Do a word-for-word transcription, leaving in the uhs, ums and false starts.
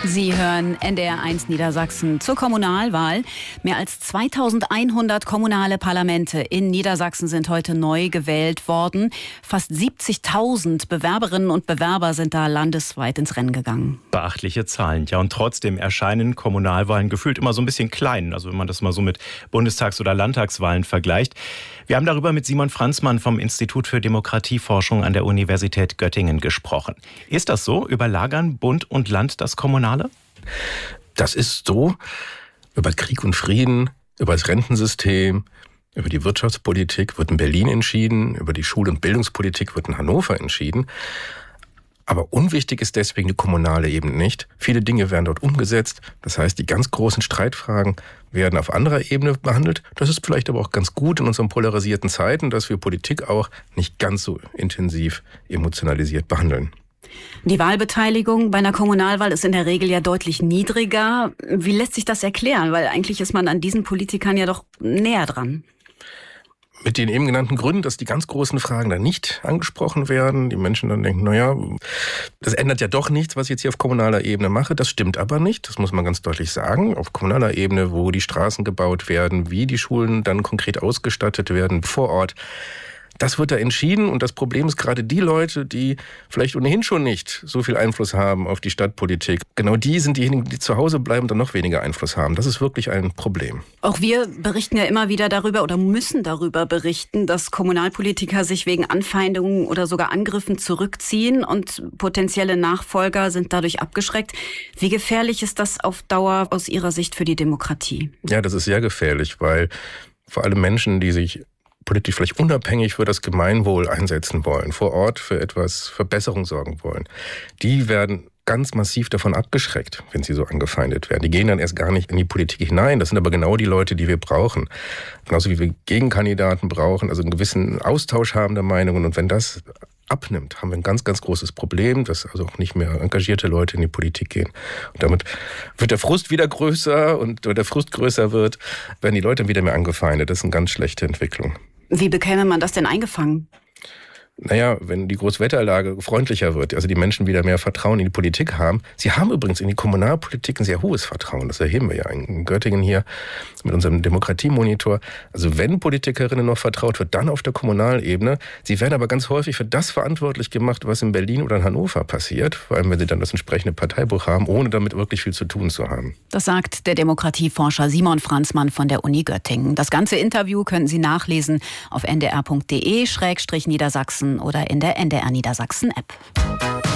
Sie hören N D R eins Niedersachsen zur Kommunalwahl. Mehr als zweitausendeinhundert kommunale Parlamente in Niedersachsen sind heute neu gewählt worden. Fast siebzigtausend Bewerberinnen und Bewerber sind da landesweit ins Rennen gegangen. Beachtliche Zahlen, ja. Und trotzdem erscheinen Kommunalwahlen gefühlt immer so ein bisschen klein. Also wenn man das mal so mit Bundestags- oder Landtagswahlen vergleicht. Wir haben darüber mit Simon Franzmann vom Institut für Demokratieforschung an der Universität Göttingen gesprochen. Ist das so? Überlagern Bund und Land das Kommunale? Das ist so. Über Krieg und Frieden, über das Rentensystem, über die Wirtschaftspolitik wird in Berlin entschieden, über die Schul- und Bildungspolitik wird in Hannover entschieden. Aber unwichtig ist deswegen die kommunale Ebene nicht. Viele Dinge werden dort umgesetzt. Das heißt, die ganz großen Streitfragen werden auf anderer Ebene behandelt. Das ist vielleicht aber auch ganz gut in unseren polarisierten Zeiten, dass wir Politik auch nicht ganz so intensiv emotionalisiert behandeln. Die Wahlbeteiligung bei einer Kommunalwahl ist in der Regel ja deutlich niedriger. Wie lässt sich das erklären? Weil eigentlich ist man an diesen Politikern ja doch näher dran. Mit den eben genannten Gründen, dass die ganz großen Fragen dann nicht angesprochen werden. Die Menschen dann denken, naja, das ändert ja doch nichts, was ich jetzt hier auf kommunaler Ebene mache. Das stimmt aber nicht, das muss man ganz deutlich sagen. Auf kommunaler Ebene, wo die Straßen gebaut werden, wie die Schulen dann konkret ausgestattet werden vor Ort, das wird da entschieden, und das Problem ist gerade die Leute, die vielleicht ohnehin schon nicht so viel Einfluss haben auf die Stadtpolitik. Genau die sind diejenigen, die zu Hause bleiben und dann noch weniger Einfluss haben. Das ist wirklich ein Problem. Auch wir berichten ja immer wieder darüber oder müssen darüber berichten, dass Kommunalpolitiker sich wegen Anfeindungen oder sogar Angriffen zurückziehen und potenzielle Nachfolger sind dadurch abgeschreckt. Wie gefährlich ist das auf Dauer aus Ihrer Sicht für die Demokratie? Ja, das ist sehr gefährlich, weil vor allem Menschen, die sich politisch vielleicht unabhängig für das Gemeinwohl einsetzen wollen, vor Ort für etwas Verbesserung sorgen wollen, die werden ganz massiv davon abgeschreckt, wenn sie so angefeindet werden. Die gehen dann erst gar nicht in die Politik hinein. Das sind aber genau die Leute, die wir brauchen. Genauso wie wir Gegenkandidaten brauchen, also einen gewissen Austausch haben der Meinungen. Und wenn das abnimmt, haben wir ein ganz, ganz großes Problem, dass also auch nicht mehr engagierte Leute in die Politik gehen. Und damit wird der Frust wieder größer, und wenn der Frust größer wird, werden die Leute wieder mehr angefeindet. Das ist eine ganz schlechte Entwicklung. Wie bekäme man das denn eingefangen? Naja, wenn die Großwetterlage freundlicher wird, also die Menschen wieder mehr Vertrauen in die Politik haben. Sie haben übrigens in die Kommunalpolitik ein sehr hohes Vertrauen. Das erheben wir ja in Göttingen hier mit unserem Demokratiemonitor. Also wenn Politikerinnen noch vertraut wird, dann auf der Kommunalebene. Sie werden aber ganz häufig für das verantwortlich gemacht, was in Berlin oder in Hannover passiert. Vor allem, wenn sie dann das entsprechende Parteibuch haben, ohne damit wirklich viel zu tun zu haben. Das sagt der Demokratieforscher Simon Franzmann von der Uni Göttingen. Das ganze Interview können Sie nachlesen auf n d r punkt d e Schrägstrich Niedersachsen oder in der N D R Niedersachsen App.